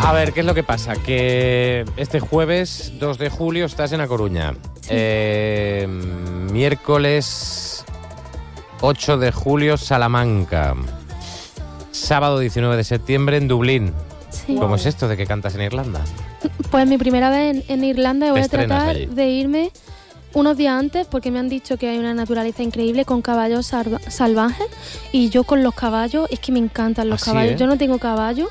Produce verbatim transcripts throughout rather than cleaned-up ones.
A ver, ¿qué es lo que pasa? Que este jueves dos de julio estás en A Coruña. Sí. Eh, miércoles ocho de julio, Salamanca. Sábado diecinueve de septiembre en Dublín. Sí. ¿Cómo wow. es esto de que cantas en Irlanda? Pues mi primera vez en, en Irlanda y voy a tratar allí. de irme unos días antes porque me han dicho que hay una naturaleza increíble con caballos salva- salvajes y yo con los caballos, es que me encantan los Así, caballos. ¿eh? Yo no tengo caballo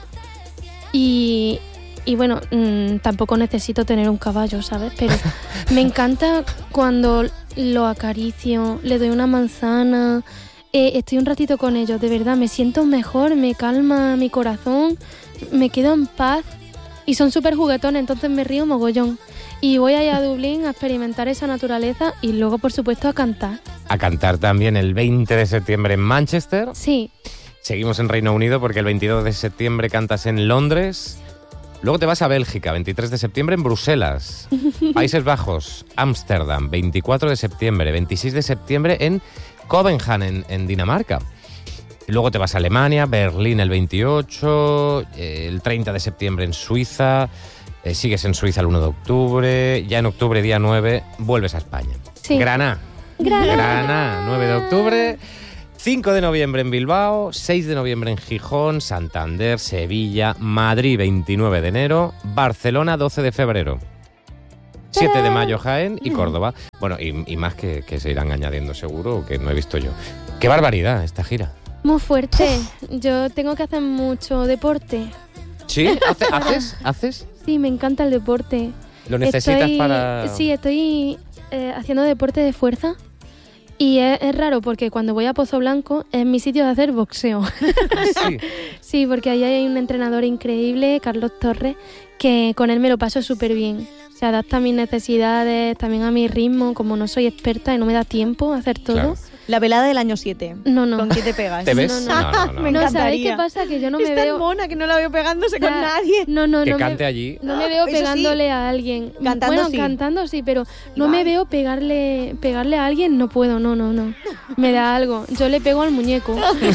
y, y bueno, mmm, tampoco necesito tener un caballo, ¿sabes? Pero me encanta cuando lo acaricio, le doy una manzana, eh, estoy un ratito con ellos, de verdad, me siento mejor, me calma mi corazón, me quedo en paz y son súper juguetones, entonces me río mogollón. Y voy allá a Dublín a experimentar esa naturaleza y luego, por supuesto, a cantar. A cantar también el veinte de septiembre en Manchester. Sí. Seguimos en Reino Unido porque el veintidós de septiembre cantas en Londres. Luego te vas a Bélgica, veintitrés de septiembre en Bruselas. Países Bajos, Ámsterdam, veinticuatro de septiembre. veintiséis de septiembre en Copenhague, en, en Dinamarca. Y luego te vas a Alemania, Berlín el veintiocho, eh, el treinta de septiembre en Suiza. Eh, sigues en Suiza el uno de octubre, ya en octubre, día nueve, vuelves a España. Sí. Granada. Granada. Granada, nueve de octubre, cinco de noviembre en Bilbao, seis de noviembre en Gijón, Santander, Sevilla, Madrid, veintinueve de enero, Barcelona, doce de febrero, siete de mayo Jaén y Córdoba. Bueno, y, y más que, que se irán añadiendo seguro, que no he visto yo. ¡Qué barbaridad esta gira! Muy fuerte. Yo tengo que hacer mucho deporte. ¿Sí? ¿Hace, ¿Haces? ¿Haces? Sí, me encanta el deporte. ¿Lo necesitas estoy, para...? Sí, estoy eh, haciendo deporte de fuerza y es, es raro porque cuando voy a Pozo Blanco es mi sitio de hacer boxeo. ¿Sí? Sí, porque ahí hay un entrenador increíble, Carlos Torres, que con él me lo paso súper bien. Se adapta a mis necesidades, también a mi ritmo, como no soy experta y no me da tiempo a hacer todo. Claro. La velada del año siete. No, no. ¿Con quién te pegas? ¿Te ves? No, no, no. no, Me No, ¿sabéis encantaría. qué pasa? Que yo no me es tan veo... mona que no la veo pegándose con Ya, nadie. No, no, Que no. cante me, allí. No me veo Eso sí. pegándole a alguien. Cantando bueno, sí. cantando sí, pero no Igual. me veo pegarle pegarle a alguien, no puedo, no, no, no. Me da algo. Yo le pego al muñeco.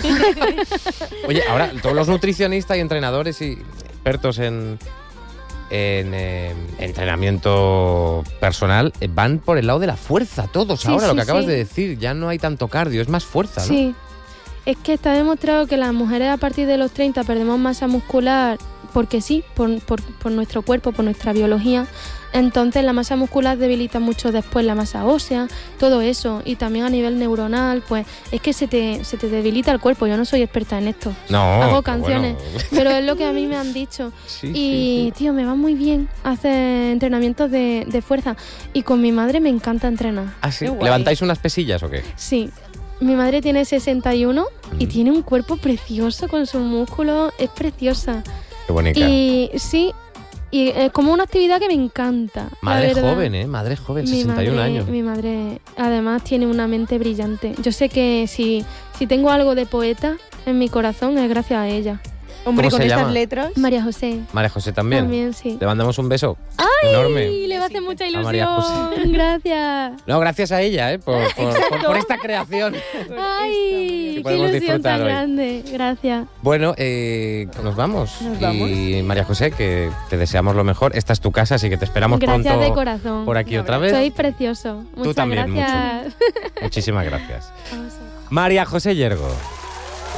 Oye, ahora todos los nutricionistas y entrenadores y expertos en, en eh, entrenamiento personal eh, van por el lado de la fuerza, todos Sí, ahora, sí, lo que acabas sí. de decir, ya no hay tanto cardio, es más fuerza, ¿no? Sí. Es que está demostrado que las mujeres a partir de los treinta perdemos masa muscular porque sí, por, por, por nuestro cuerpo, por nuestra biología. Entonces la masa muscular debilita mucho después la masa ósea, todo eso. Y también a nivel neuronal, pues es que se te, se te debilita el cuerpo. Yo no soy experta en esto. No, Hago pero canciones, bueno. pero es lo que a mí me han dicho. Sí, Y, sí, sí. tío, me va muy bien hacer entrenamientos de, de fuerza. Y con mi madre me encanta entrenar. ¿Ah, sí? Qué guay. ¿Levantáis unas pesillas o qué? Sí. Mi madre tiene sesenta y uno y Mm. tiene un cuerpo precioso con sus músculos. Es preciosa. Qué bonita. Y sí, y es como una actividad que me encanta. la Madre verdad. joven, ¿eh? Madre joven, Mi sesenta y un madre- años. Mi madre además tiene una mente brillante. Yo sé que si, si tengo algo de poeta en mi corazón es gracias a ella. Hombre, ¿Cómo con se estas llama? letras. María José. María José también. También, sí. Le mandamos un beso enorme. Y le va a hacer mucha A María ilusión. Gracias. No, gracias a ella, ¿eh? Por, por, por- por esta creación. Ay, Que qué podemos ilusión disfrutar tan hoy. grande. Gracias. Bueno, eh, nos vamos. Nos vamos. Y María José, que te deseamos lo mejor. Esta es tu casa, así que te esperamos Gracias pronto de corazón. por aquí No, otra vez. Sois precioso. Muchas también, gracias. Muchísimas gracias. Vamos a ver. María José Yergo.